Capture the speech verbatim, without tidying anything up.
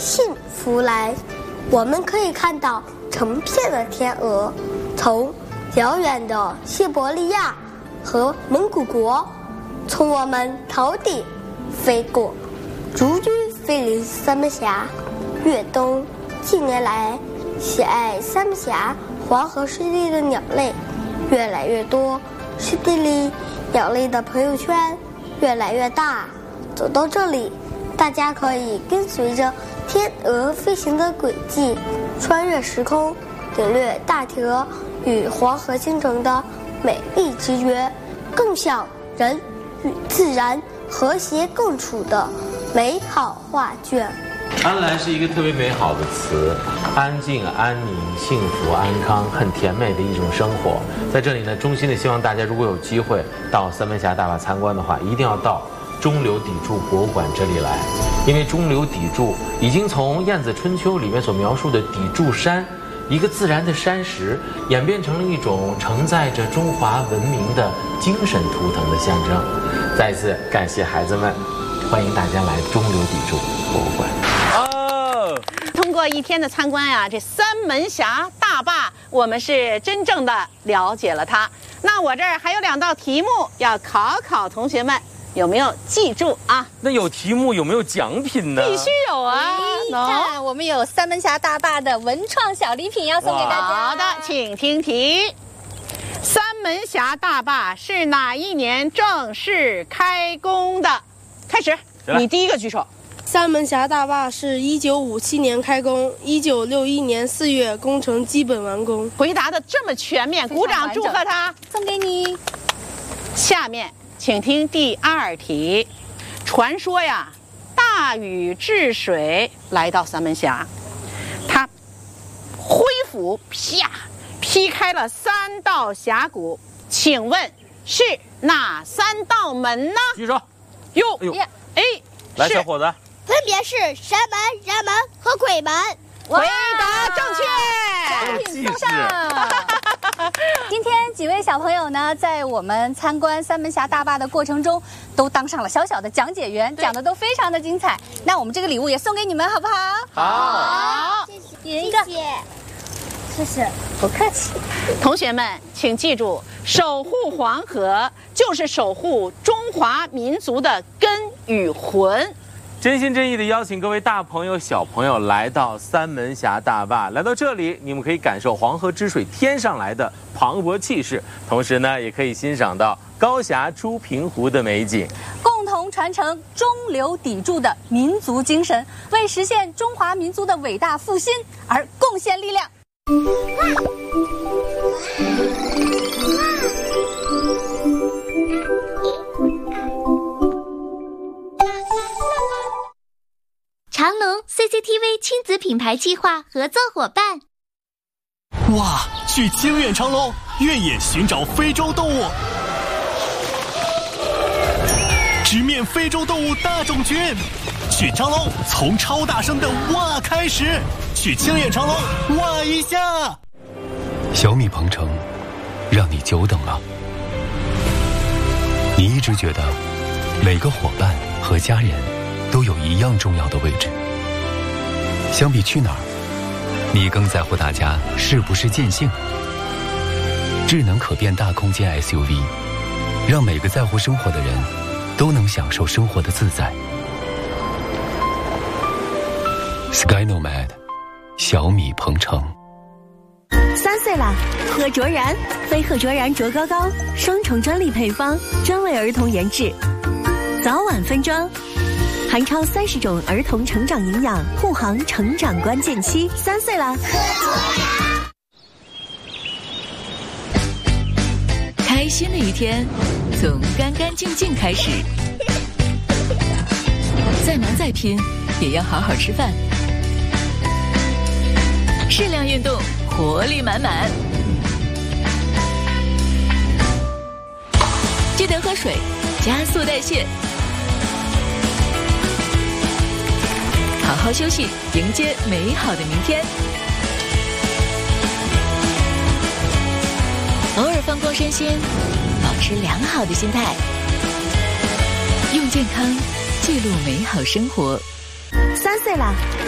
幸福来。我们可以看到成片的天鹅从遥远的西伯利亚和蒙古国从我们头顶飞过，逐居飞临三门峡。越冬近年来喜爱三门峡黄河湿地的鸟类越来越多，湿地里鸟类的朋友圈越来越大。走到这里，大家可以跟随着天鹅飞行的轨迹，穿越时空，领略大天鹅与黄河形成的美丽直觉，更像人与自然和谐共处的美好画卷。 安来是一个特别美好的词，安静、安宁、幸福、安康，很甜美的一种生活。在这里呢，衷心的希望大家如果有机会到三门峡大坝参观的话，一定要到中流砥柱博物馆这里来，因为中流砥柱已经从《晏子春秋》里面所描述的砥柱山，一个自然的山石，演变成了一种承载着中华文明的精神图腾的象征。再次感谢孩子们，欢迎大家来中流砥柱博物馆。 哦，通过一天的参观呀、啊，这三门峡大坝，我们是真正的了解了它。那我这儿还有两道题目要考考同学们。有没有记住啊？ 那有题目有没有奖品呢？ 必须有啊！ 看，我们有三门峡大坝的文创小礼品要送给大家。 好的，请听题：三门峡大坝是哪一年正式开工的？开始，你第一个举手。 三门峡大坝是一九五七年开工，一九六一年四月工程基本完工。 回答的这么全面，鼓掌祝贺他！ 送给你。 下面。请听第二题，传说呀，大禹治水来到三门峡，他挥斧啪劈开了三道峡谷，请问是哪三道门呢？ 举手。 哟， 哎呦， 哎， 来，小伙子， 分别是神门、人门和鬼门。 回答正确， 奖品送上。今天几位小朋友呢，在我们参观三门峡大坝的过程中，都当上了小小的讲解员，讲的都非常的精彩。那我们这个礼物也送给你们，好不好？ 好， 谢谢，一人一个。谢谢，谢谢，不客气。 同学们，请记住，守护黄河就是守护中华民族的根与魂。 真心真意的邀请各位大朋友小朋友来到三门峡大坝，来到这里你们可以感受黄河之水天上来的磅礴气势，同时呢也可以欣赏到高峡出平湖的美景， 共同传承中流砥柱的民族精神，为实现中华民族的伟大复兴而贡献力量。 长隆 C C T V 亲子品牌计划合作伙伴。 哇，去清远长隆，越野寻找非洲动物，直面非洲动物大种群。去长隆，从超大声的哇开始，去清远长隆哇一下。 小米鹏程，让你久等了。你一直觉得每个伙伴和家人都有一样重要的位置。相比去哪儿，你更在乎大家是不是尽兴。智能可变大空间 S U V， 让每个在乎生活的人都能享受生活的自在。Sky Nomad， 小米鹏程。 三岁啦，贺卓然，非贺卓然卓高高，双重专利配方，专为儿童研制，早晚分装。含超三十种儿童成长营养，护航成长关键期。三岁啦， 开心的一天从干干净净开始，再忙再拼也要好好吃饭，适量运动，活力满满。记得喝水，加速代谢。好好休息，迎接美好的明天。偶尔放光身心，保持良好的心态，用健康记录美好生活。 三岁啦，